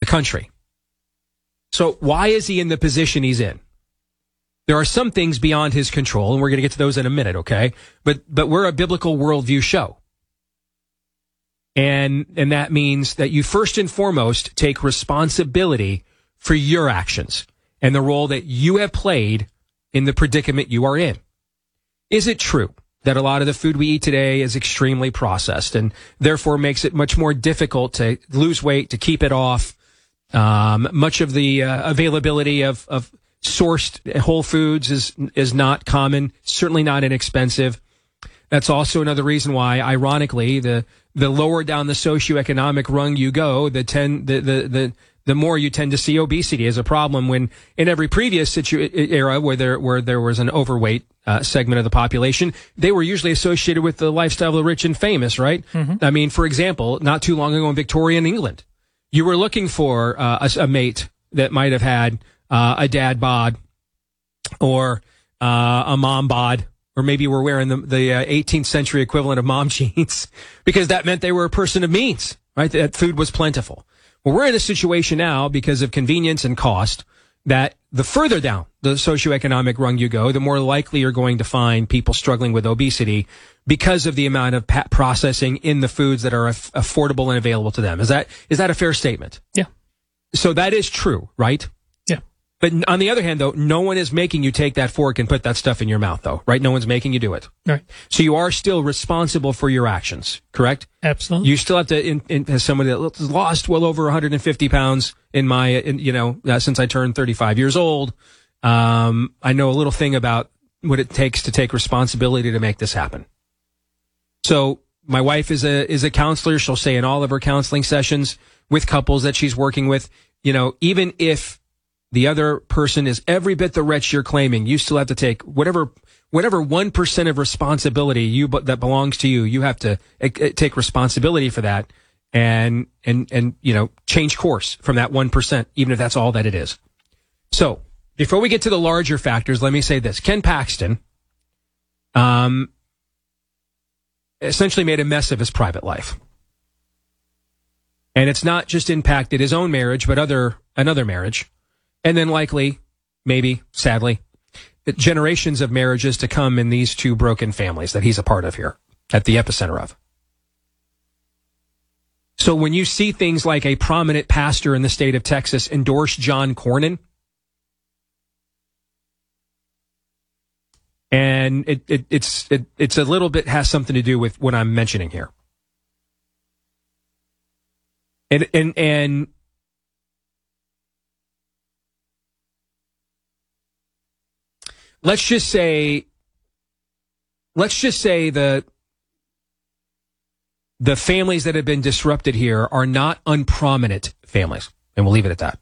country. So why is he in the position he's in? There are some things beyond his control, and we're going to get to those in a minute, okay? But we're a biblical worldview show. And that means that you first and foremost take responsibility for your actions and the role that you have played in the predicament you are in. Is it true that a lot of the food we eat today is extremely processed and therefore makes it much more difficult to lose weight, to keep it off? Much of the availability of sourced whole foods is not common, certainly not inexpensive. That's also another reason why, ironically, the lower down the socioeconomic rung you go, the more you tend to see obesity as a problem. When in every previous era where there was an overweight segment of the population, they were usually associated with the lifestyle of the rich and famous, right? Mm-hmm. I mean, for example, not too long ago in Victorian England, you were looking for a mate that might have had a dad bod or a mom bod. Or maybe we're wearing the 18th century equivalent of mom jeans because that meant they were a person of means, right? That food was plentiful. Well, we're in a situation now because of convenience and cost that the further down the socioeconomic rung you go, the more likely you're going to find people struggling with obesity because of the amount of processing in the foods that are affordable and available to them. Is that a fair statement? Yeah. So that is true, right? But on the other hand, though, no one is making you take that fork and put that stuff in your mouth, though, right? No one's making you do it. Right. So you are still responsible for your actions, correct? Absolutely. You still have to, as somebody that lost well over 150 pounds since I turned 35 years old, I know a little thing about what it takes to take responsibility to make this happen. So my wife is a counselor. She'll say in all of her counseling sessions with couples that she's working with, even if the other person is every bit the wretch you're claiming, you still have to take whatever 1% of responsibility that belongs to you. You have to take responsibility for that and change course from that 1%, even if that's all that it is. So before we get to the larger factors, let me say this. Ken Paxton, essentially made a mess of his private life. And it's not just impacted his own marriage, but another marriage. And then likely, maybe, sadly, generations of marriages to come in these two broken families that he's a part of here, at the epicenter of. So when you see things like a prominent pastor in the state of Texas endorse John Cornyn, and it's a little bit has something to do with what I'm mentioning here. And let's just say the families that have been disrupted here are not unprominent families, and we'll leave it at that.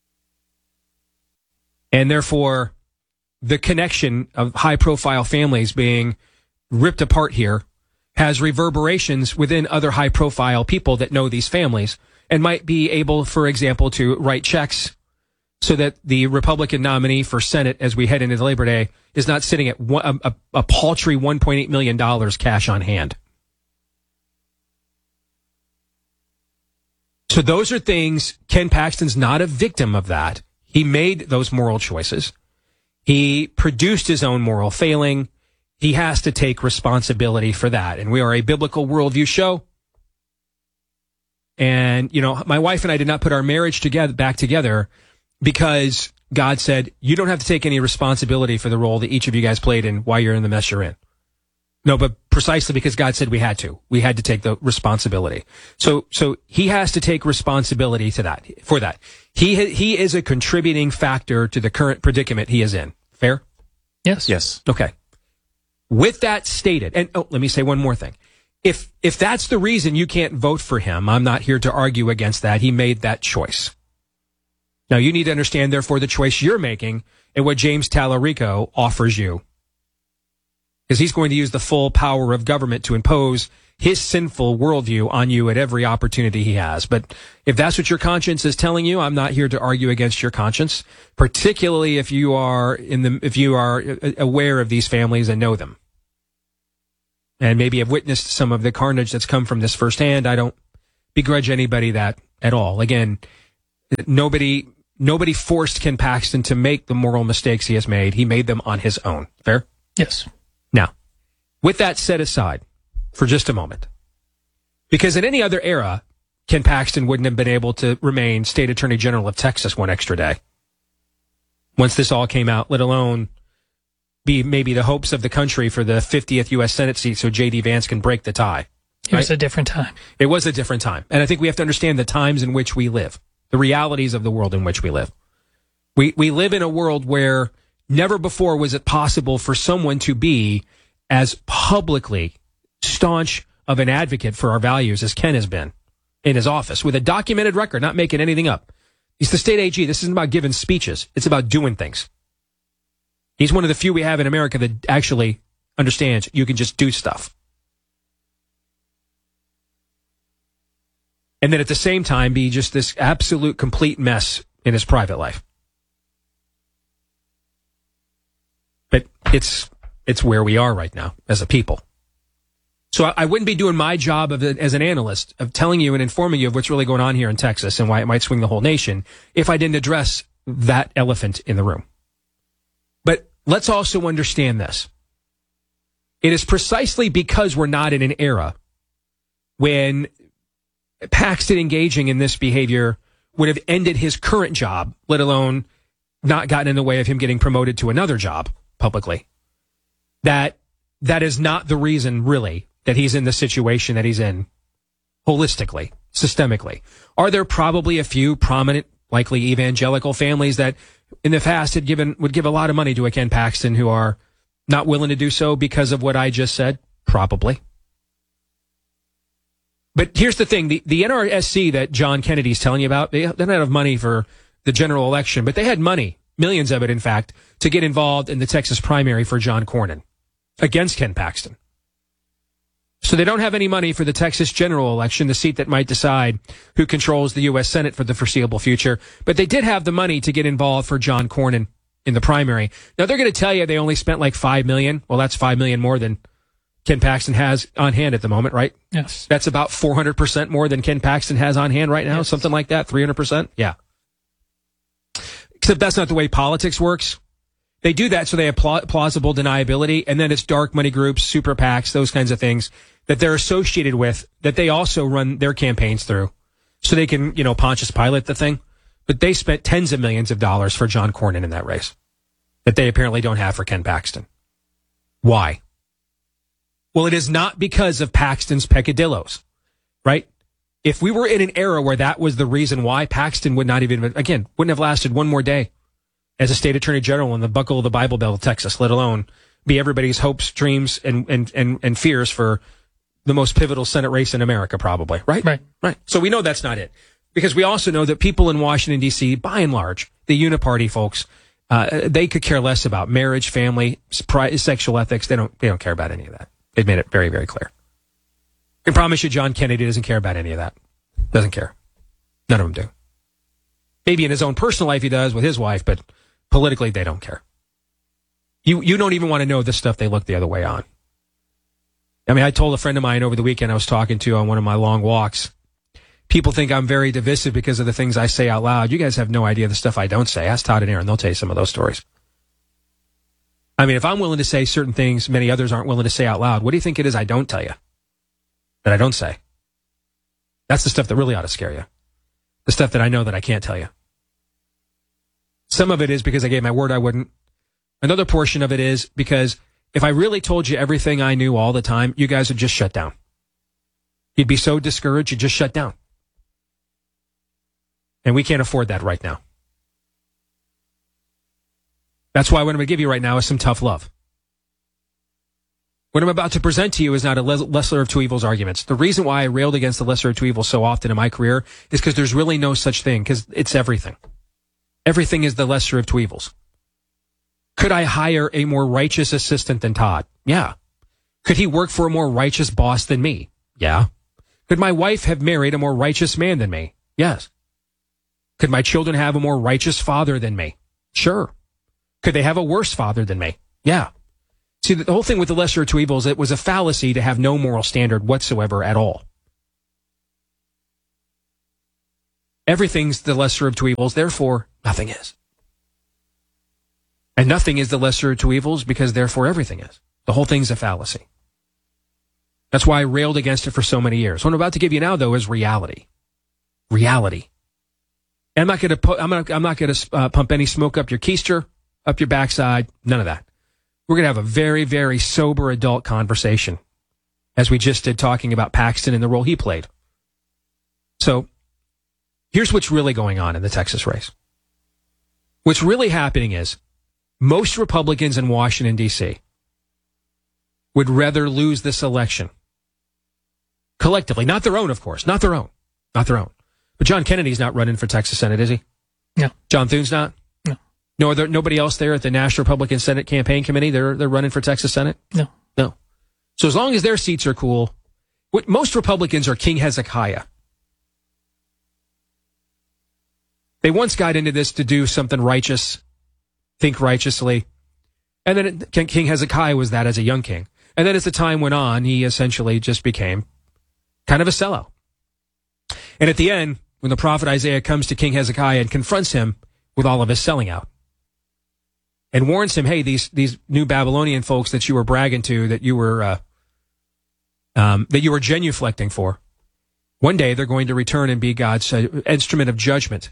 And therefore, the connection of high-profile families being ripped apart here has reverberations within other high-profile people that know these families and might be able, for example, to write checks so that the Republican nominee for Senate as we head into Labor Day is not sitting at a paltry $1.8 million cash on hand. So those are things, Ken Paxton's not a victim of that. He made those moral choices. He produced his own moral failing. He has to take responsibility for that. And we are a biblical worldview show. And, my wife and I did not put our marriage back together because God said, you don't have to take any responsibility for the role that each of you guys played in why you're in the mess you're in. No, but precisely because God said we had to. We had to take the responsibility. So he has to take responsibility for that. He is a contributing factor to the current predicament he is in. Fair? Yes. Okay. With that stated, and let me say one more thing. If that's the reason you can't vote for him, I'm not here to argue against that. He made that choice. Now, you need to understand, therefore, the choice you're making and what James Tallarico offers you. Because he's going to use the full power of government to impose his sinful worldview on you at every opportunity he has. But if that's what your conscience is telling you, I'm not here to argue against your conscience, particularly if you are aware of these families and know them. And maybe have witnessed some of the carnage that's come from this firsthand. I don't begrudge anybody that at all. Again, Nobody forced Ken Paxton to make the moral mistakes he has made. He made them on his own. Fair? Yes. Now, with that set aside for just a moment, because in any other era, Ken Paxton wouldn't have been able to remain state attorney general of Texas one extra day. Once this all came out, let alone be maybe the hopes of the country for the 50th U.S. Senate seat so J.D. Vance can break the tie. It was a different time. It was a different time. And I think we have to understand the times in which we live, the realities of the world in which we live. We live in a world where never before was it possible for someone to be as publicly staunch of an advocate for our values as Ken has been in his office with a documented record, not making anything up. He's the state AG. This isn't about giving speeches. It's about doing things. He's one of the few we have in America that actually understands you can just do stuff. And then at the same time be just this absolute complete mess in his private life. But it's where we are right now as a people. So I wouldn't be doing my job as an analyst of telling you and informing you of what's really going on here in Texas and why it might swing the whole nation if I didn't address that elephant in the room. But let's also understand this. It is precisely because we're not in an era when Paxton engaging in this behavior would have ended his current job, let alone not gotten in the way of him getting promoted to another job publicly. That is not the reason, really, that he's in the situation that he's in holistically, systemically. Are there probably a few prominent, likely evangelical families that in the past would give a lot of money to a Ken Paxton who are not willing to do so because of what I just said? Probably. But here's the thing. The NRSC that John Kennedy's telling you about, they don't have money for the general election, but they had money, millions of it, in fact, to get involved in the Texas primary for John Cornyn against Ken Paxton. So they don't have any money for the Texas general election, the seat that might decide who controls the U.S. Senate for the foreseeable future. But they did have the money to get involved for John Cornyn in the primary. Now, they're going to tell you they only spent like $5 million. Well, that's $5 million more than Ken Paxton has on hand at the moment, right? Yes. That's about 400% more than Ken Paxton has on hand right now, yes. Something like that, 300%? Yeah. Except that's not the way politics works. They do that so they have plausible deniability, and then it's dark money groups, super PACs, those kinds of things that they're associated with, that they also run their campaigns through. So they can, Pontius Pilate the thing. But they spent tens of millions of dollars for John Cornyn in that race that they apparently don't have for Ken Paxton. Why? Well, it is not because of Paxton's peccadillos, right? If we were in an era where that was the reason why, Paxton would not even, again, wouldn't have lasted one more day as a state attorney general in the buckle of the Bible Belt of Texas, let alone be everybody's hopes, dreams, and fears for the most pivotal Senate race in America, probably, right? Right. So we know that's not it. Because we also know that people in Washington, D.C., by and large, the uniparty folks, they could care less about marriage, family, sexual ethics. They don't care about any of that. They've made it very, very clear. I can promise you John Kennedy doesn't care about any of that. Doesn't care. None of them do. Maybe in his own personal life he does with his wife, but politically they don't care. You don't even want to know this stuff they look the other way on. I mean, I told a friend of mine over the weekend I was talking to on one of my long walks, people think I'm very divisive because of the things I say out loud. You guys have no idea the stuff I don't say. Ask Todd and Aaron. They'll tell you some of those stories. I mean, if I'm willing to say certain things many others aren't willing to say out loud, what do you think it is I don't tell you? That I don't say? That's the stuff that really ought to scare you. The stuff that I know that I can't tell you. Some of it is because I gave my word I wouldn't. Another portion of it is because if I really told you everything I knew all the time, you guys would just shut down. You'd be so discouraged, you'd just shut down. And we can't afford that right now. That's why what I'm going to give you right now is some tough love. What I'm about to present to you is not a lesser of two evils arguments. The reason why I railed against the lesser of two evils so often in my career is because there's really no such thing, because it's everything. Everything is the lesser of two evils. Could I hire a more righteous assistant than Todd? Yeah. Could he work for a more righteous boss than me? Yeah. Could my wife have married a more righteous man than me? Yes. Could my children have a more righteous father than me? Sure. Could they have a worse father than me? Yeah. See, the whole thing with the lesser of two evils, it was a fallacy to have no moral standard whatsoever at all. Everything's the lesser of two evils, therefore nothing is. And nothing is the lesser of two evils because therefore everything is. The whole thing's a fallacy. That's why I railed against it for so many years. What I'm about to give you now, though, is reality. Reality. And I'm not going to pump any smoke up your keister, up your backside, none of that. We're going to have a very, very sober adult conversation, as we just did talking about Paxton and the role he played. So here's what's really going on in the Texas race. What's really happening is most Republicans in Washington, D.C. would rather lose this election collectively. Not their own, of course. Not their own. Not their own. But John Kennedy's not running for Texas Senate, is he? No. John Thune's not? No. Nobody else there at the National Republican Senate Campaign Committee? They're running for Texas Senate? No. No. So as long as their seats are cool, most Republicans are King Hezekiah. They once got into this to do something righteous, think righteously. And then King Hezekiah was that as a young king. And then as the time went on, he essentially just became kind of a sellout. And at the end, when the prophet Isaiah comes to King Hezekiah and confronts him with all of his selling out and warns him, hey, these new Babylonian folks that you were bragging to, that you were genuflecting for, one day they're going to return and be God's instrument of judgment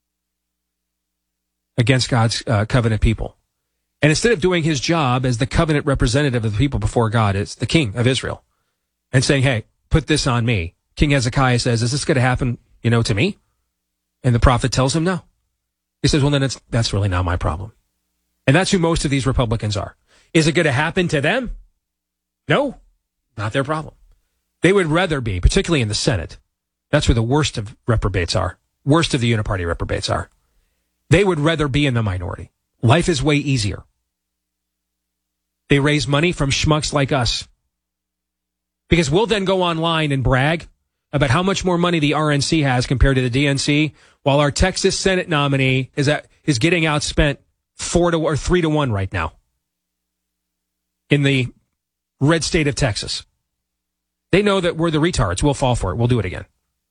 against God's covenant people. And instead of doing his job as the covenant representative of the people before God, it's the king of Israel, and saying, hey, put this on me. King Hezekiah says, is this going to happen, to me? And the prophet tells him no. He says, well, then that's really not my problem. And that's who most of these Republicans are. Is it going to happen to them? No, not their problem. They would rather be, particularly in the Senate, that's where the worst of reprobates are, worst of the uniparty reprobates are. They would rather be in the minority. Life is way easier. They raise money from schmucks like us. Because we'll then go online and brag about how much more money the RNC has compared to the DNC, while our Texas Senate nominee is getting outspent 3-1 right now in the red state of Texas. They know that we're the retards. We'll fall for it. We'll do it again.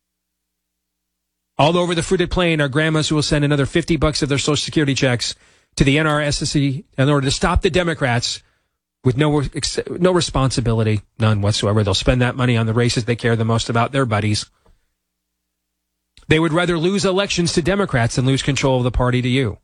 All over the fruited plain are grandmas who will send another $50 of their Social Security checks to the NRSC in order to stop the Democrats with no responsibility, none whatsoever. They'll spend that money on the races they care the most about, their buddies. They would rather lose elections to Democrats than lose control of the party to you.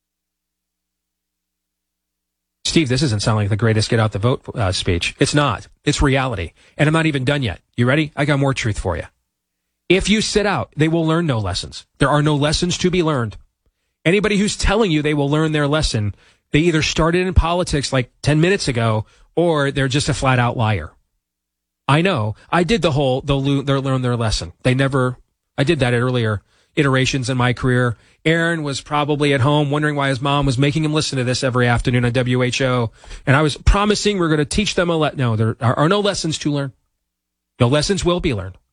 Steve, this doesn't sound like the greatest get out the vote speech. It's not. It's reality. And I'm not even done yet. You ready? I got more truth for you. If you sit out, they will learn no lessons. There are no lessons to be learned. Anybody who's telling you they will learn their lesson, they either started in politics like 10 minutes ago, or they're just a flat out liar. I know. I did they'll learn their lesson. I did that at earlier iterations in my career. Aaron was probably at home wondering why his mom was making him listen to this every afternoon on WHO. And I was promising we're going to teach them no, there are no lessons to learn. No lessons will be learned.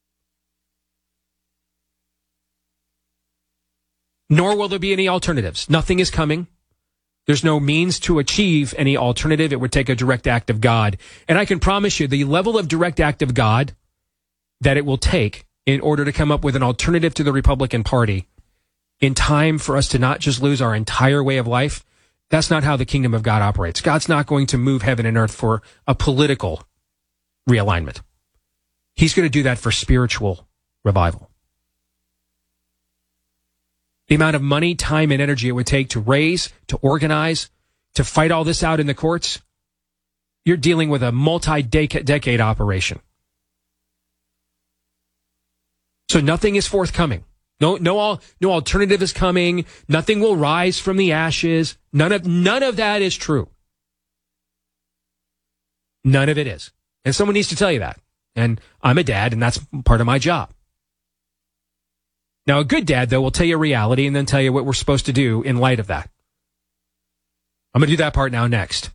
Nor will there be any alternatives. Nothing is coming. There's no means to achieve any alternative. It would take a direct act of God. And I can promise you the level of direct act of God that it will take in order to come up with an alternative to the Republican Party in time for us to not just lose our entire way of life. That's not how the kingdom of God operates. God's not going to move heaven and earth for a political realignment. He's going to do that for spiritual revival. The amount of money, time, and energy it would take to raise, to organize, to fight all this out in the courts, you're dealing with a multi-decade operation. So nothing is forthcoming. No alternative is coming. Nothing will rise from the ashes. None of that is true. None of it is. And someone needs to tell you that. And I'm a dad, and that's part of my job. Now, a good dad, though, will tell you reality and then tell you what we're supposed to do in light of that. I'm going to do that part now next.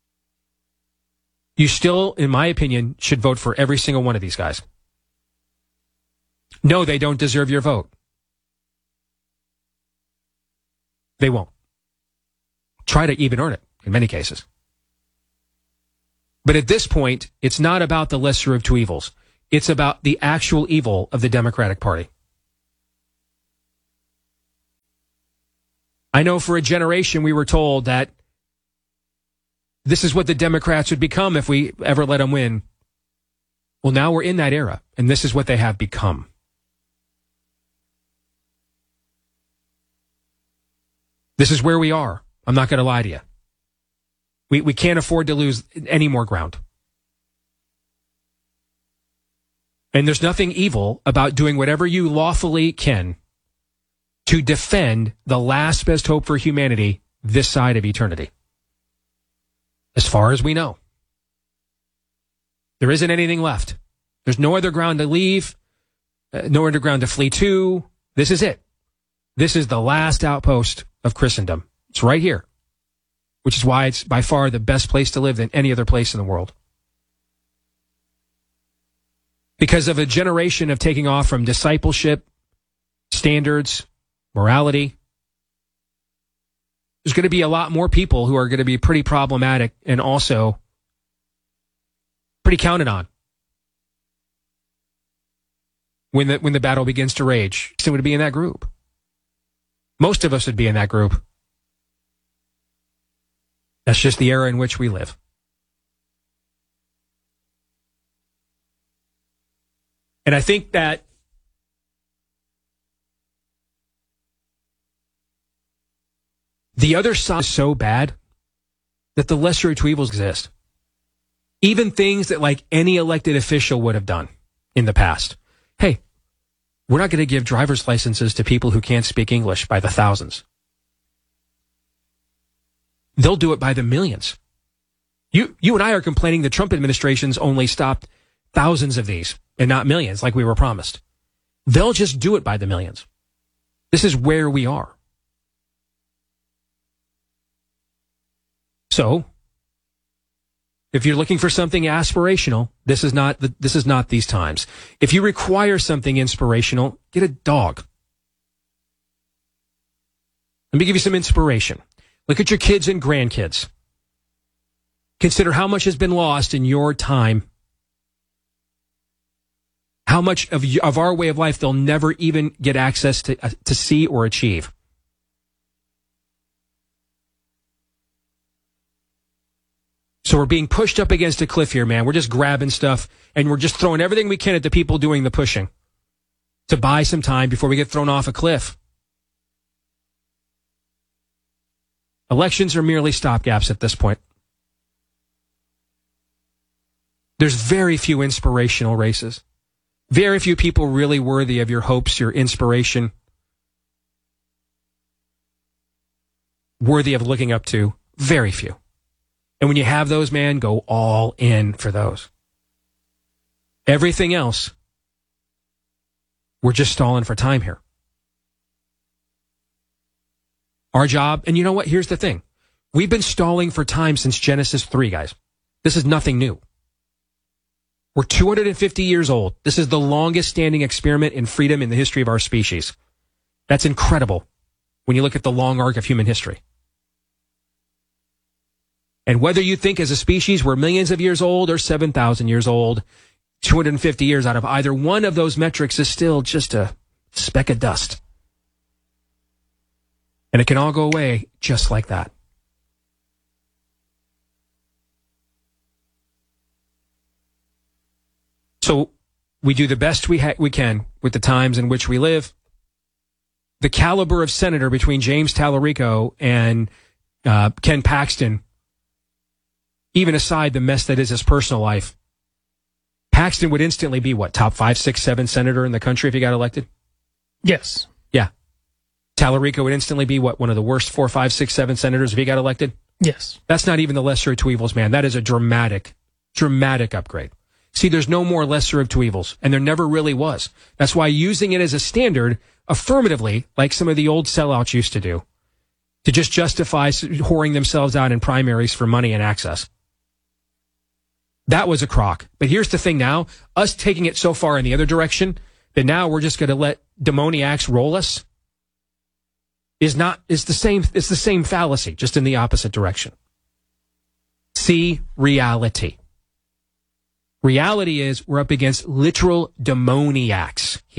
You still, in my opinion, should vote for every single one of these guys. No, they don't deserve your vote. They won't. Try to even earn it, in many cases. But at this point, it's not about the lesser of two evils. It's about the actual evil of the Democratic Party. I know for a generation we were told that this is what the Democrats would become if we ever let them win. Well, now we're in that era, and this is what they have become. This is where we are. I'm not going to lie to you. We can't afford to lose any more ground. And there's nothing evil about doing whatever you lawfully can to defend the last best hope for humanity this side of eternity. As far as we know. There isn't anything left. There's no other ground to leave, no other ground to flee to. This is it. This is the last outpost of Christendom. It's right here, which is why it's by far the best place to live than any other place in the world. Because of a generation of taking off from discipleship, standards, morality, there's going to be a lot more people who are going to be pretty problematic and also pretty counted on when the battle begins to rage. So would be in that group. Most of us would be in that group. That's just the era in which we live. And I think that the other side is so bad that the lesser of two evils exist. Even things that like any elected official would have done in the past. Hey, we're not going to give driver's licenses to people who can't speak English by the thousands. They'll do it by the millions. You and I are complaining the Trump administration's only stopped thousands of these and not millions like we were promised. They'll just do it by the millions. This is where we are. So, if you're looking for something aspirational, this is not these times. If you require something inspirational, get a dog. Let me give you some inspiration. Look at your kids and grandkids. Consider how much has been lost in your time. How much of our way of life they'll never even get access to see or achieve. So we're being pushed up against a cliff here, man. We're just grabbing stuff, and we're just throwing everything we can at the people doing the pushing to buy some time before we get thrown off a cliff. Elections are merely stopgaps at this point. There's very few inspirational races. Very few people really worthy of your hopes, your inspiration, worthy of looking up to. Very few. And when you have those, man, go all in for those. Everything else, we're just stalling for time here. Our job, and you know what? Here's the thing. We've been stalling for time since Genesis 3, guys. This is nothing new. We're 250 years old. This is the longest standing experiment in freedom in the history of our species. That's incredible when you look at the long arc of human history. And whether you think as a species we're millions of years old or 7,000 years old, 250 years out of either one of those metrics is still just a speck of dust. And it can all go away just like that. So we do the best we can with the times in which we live. The caliber of senator between James Tallarico and Ken Paxton, even aside the mess that is his personal life, Paxton would instantly be what, top 5, 6, 7 senator in the country if he got elected? Yes. Yeah. Tallarico would instantly be what, one of the worst 4, 5, 6, 7 senators if he got elected? Yes. That's not even the lesser of two evils, man. That is a dramatic upgrade. See, there's no more lesser of two evils, and there never really was. That's why using it as a standard affirmatively, like some of the old sellouts used to do, to just justify whoring themselves out in primaries for money and access. That was a crock. But here's the thing now, us taking it so far in the other direction, that now we're just going to let demoniacs roll us, it's the same fallacy, just in the opposite direction. See reality. Reality is we're up against literal demoniacs.